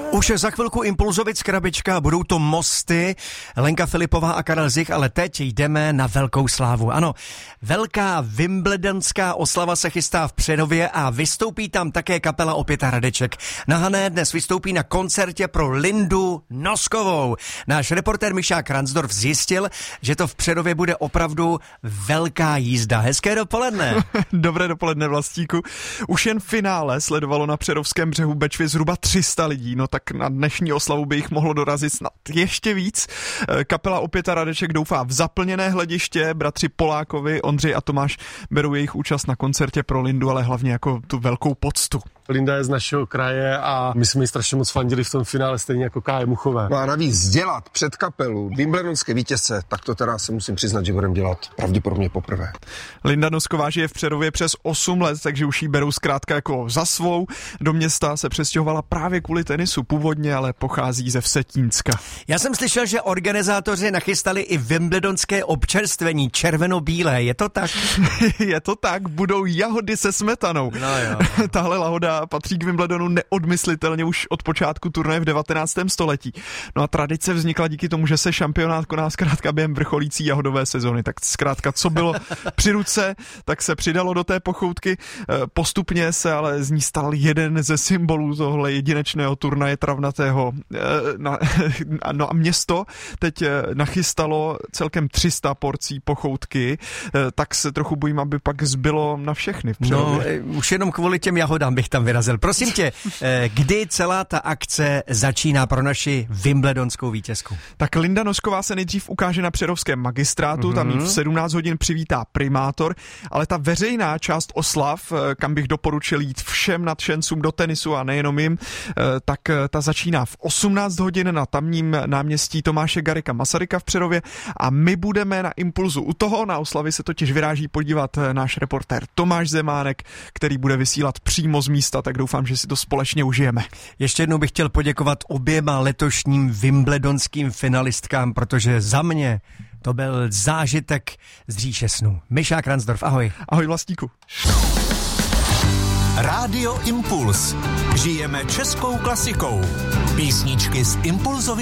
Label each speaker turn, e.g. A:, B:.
A: Už za chvilku Impulzovic krabička, budou to mosty, Lenka Filipová a Karel Zich, ale teď jdeme na velkou slávu. Ano, velká wimbledonská oslava se chystá v Přerově a vystoupí tam také kapela Opěta Radeček. Na Hané dnes vystoupí na koncertě pro Lindu Noskovou. Náš reportér Mišák Ransdorf zjistil, že to v Přerově bude opravdu velká jízda. Hezké dopoledne.
B: Dobré dopoledne, Vlastíku. Už jen finále sledovalo na Přerovském břehu Bečvy zhruba 300 lidí, no tak na dnešní oslavu by jich mohlo dorazit snad ještě víc. Kapela Opěta Radeček doufá v zaplněné hlediště, bratři Polákovi, Ondřej a Tomáš berou jejich účast na koncertě pro Lindu, ale hlavně jako tu velkou poctu.
C: Linda je z našeho kraje a my jsme ji strašně moc fandili v tom finále, stejně jako Káje Muchové.
D: No a navíc dělat před kapelu wimbledonské vítězce, tak to teda se musím přiznat, že budeme dělat pravděpodobně poprvé.
B: Linda Nosková žije v Přerově přes 8 let, takže už ji berou zkrátka jako za svou. Do města se přestěhovala právě kvůli tenisu původně, ale pochází ze Vsetínska.
A: Já jsem slyšel, že organizátoři nachystali i wimbledonské občerstvení červeno-bílé. Je to tak?
B: Je to tak, budou jahody se smetanou.
A: No jo.
B: Tahle lahoda patří k Wimbledonu neodmyslitelně už od počátku turnaje v 19. století. No a tradice vznikla díky tomu, že se šampionát koná zkrátka během vrcholící jahodové sezony. Tak zkrátka, co bylo při ruce, tak se přidalo do té pochoutky. Postupně se ale z ní stal jeden ze symbolů tohle jedinečného turnaje travnatého. No a město teď nachystalo celkem 300 porcí pochoutky, tak se trochu bojím, aby pak zbylo na všechny v Přerově.
A: No, už jenom kvůli těm jahodám bych tam vyrazil. Prosím tě, kdy celá ta akce začíná pro naši wimbledonskou vítězku?
B: Tak Linda Nosková se nejdřív ukáže na přerovském magistrátu, tam jí v 17 hodin přivítá primátor, ale ta veřejná část oslav, kam bych doporučil jít všem nadšencům do tenisu a nejenom jim, tak ta začíná v 18 hodin na tamním náměstí Tomáše Garrigua Masaryka v Přerově a my budeme na Impulzu. U toho na oslavy se totiž vyráží podívat náš reportér Tomáš Zemánek, který bude vysílat přímo z místa, tak doufám, že si to společně užijeme.
A: Ještě jednou bych chtěl poděkovat oběma letošním wimbledonským finalistkám, protože za mě to byl zážitek z říše snů. Mišák Ransdorf, ahoj.
B: Ahoj, Vlastíku.
E: Rádio Impuls. Žijeme českou klasikou. Písničky z Impulzovy